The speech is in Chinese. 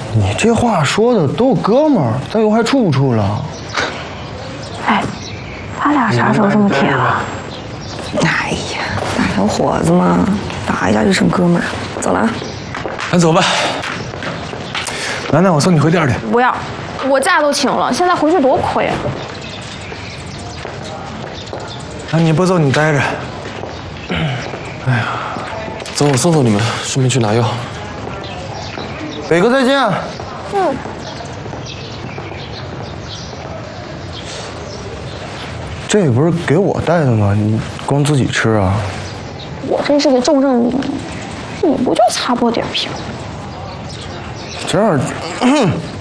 你这话说的都是哥们儿，咱以后还处不处了？ 哎，咱俩啥时候这么铁了？ 哎呀，大小伙子嘛，打一架就成哥们儿。走了啊。 咱走吧。楠楠，我送你回店去。 不要，我假都请了，现在回去多亏啊。 那你不走，你待着。哎呀， 走，我送送你们，顺便去拿药。 北哥再见。 嗯。 这不是给我带的吗？你光自己吃啊？ 我这是个重任命令，你不就擦破点皮？ 这样。